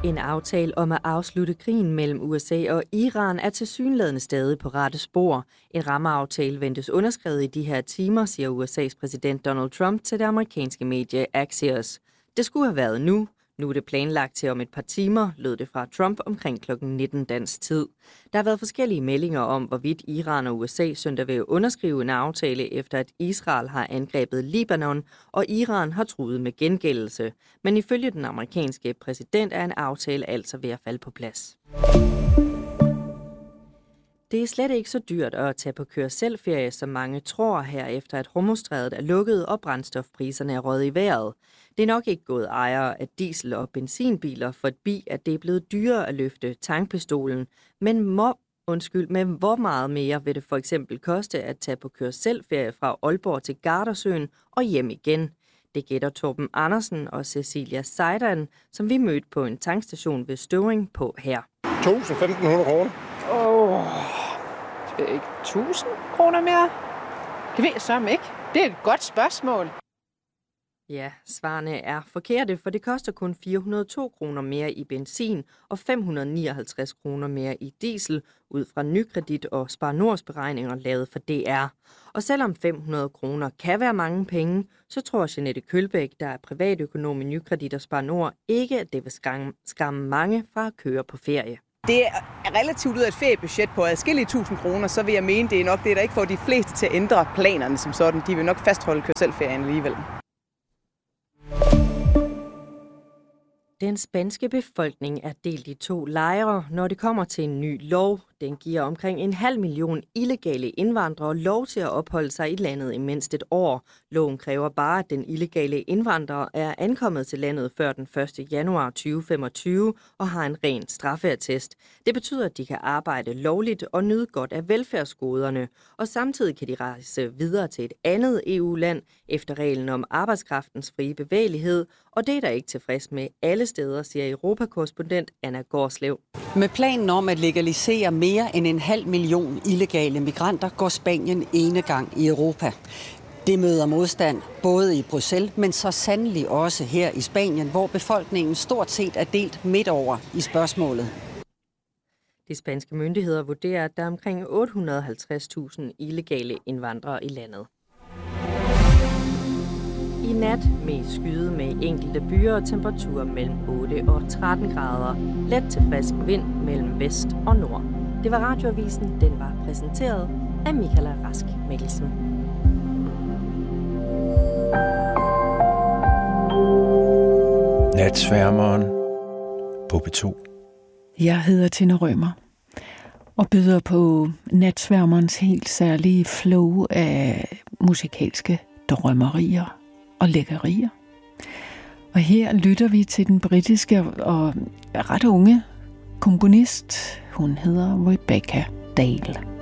En aftale om at afslutte krigen mellem USA og Iran er tilsyneladende stadig på rette spor. En rammeaftale ventes underskrevet i de her timer, siger USA's præsident Donald Trump til det amerikanske medie Axios. Det skulle have været nu. Nu er det planlagt til om et par timer, lød det fra Trump omkring kl. 19 dansk tid. Der har været forskellige meldinger om, hvorvidt Iran og USA søndag vil underskrive en aftale, efter at Israel har angrebet Libanon, og Iran har truet med gengældelse. Men ifølge den amerikanske præsident er en aftale altså ved at falde på plads. Det er slet ikke så dyrt at tage på køre-selv-ferie, som mange tror her, efter at Hormuzstrædet er lukket og brændstofpriserne er røget i vejret. Det er nok ikke gået ejere af diesel- og benzinbiler forbi, at det er blevet dyrere at løfte tankpistolen. Men hvor meget mere vil det for eksempel koste at tage på køre-selv-ferie fra Aalborg til Gardasøen og hjem igen? Det gætter Torben Andersen og Cecilia Seidan, som vi mødte på en tankstation ved Støvring på her. 1.500 kroner. Det er ikke 1.000 kroner mere? Det ved jeg så ikke. Det er et godt spørgsmål. Ja, svarene er forkerte, for det koster kun 402 kroner mere i benzin og 559 kroner mere i diesel, ud fra Nykredit og Spar Nords beregninger lavet for DR. Og selvom 500 kroner kan være mange penge, så tror Jeanette Kølbæk, der er privatøkonom i Nykredit og Spar Nord, ikke at det vil skamme mange fra at køre på ferie. Det er relativt ud af et feriebudget på adskillige 1.000 kroner, så vil jeg mene, det er nok det, der ikke får de fleste til at ændre planerne som sådan. De vil nok fastholde køre-selv-ferien alligevel. Den spanske befolkning er delt i to lejre, når det kommer til en ny lov. Den giver omkring 500.000 illegale indvandrere lov til at opholde sig i landet i mindst et år. Loven kræver bare, at den illegale indvandrer er ankommet til landet før den 1. januar 2025 og har en ren straffeattest. Det betyder, at de kan arbejde lovligt og nyde godt af velfærdsgoderne, og samtidig kan de rejse videre til et andet EU-land efter reglen om arbejdskraftens frie bevægelighed, og det er der ikke tilfreds med alle steder, siger Europakorrespondent Anna Gårdslev. Med planen om at legalisere mere end 500.000 illegale migranter går Spanien enegang i Europa. Det møder modstand både i Bruxelles, men så sandelig også her i Spanien, hvor befolkningen stort set er delt midt over i spørgsmålet. De spanske myndigheder vurderer, at der er omkring 850.000 illegale indvandrere i landet. I nat med skyde med enkelte byer og temperaturer mellem 8 og 13 grader. Let til frisk vind mellem vest og nord. Det var Radioavisen. Den var præsenteret af Michaela Rask Mikkelsen. Natsværmeren på P2. Jeg hedder Tina Rømer og byder på natsværmerens helt særlige flow af musikalske drømmerier og lækkerier. Og her lytter vi til den britiske og ret unge komponist. Hun hedder Rebecca Dale.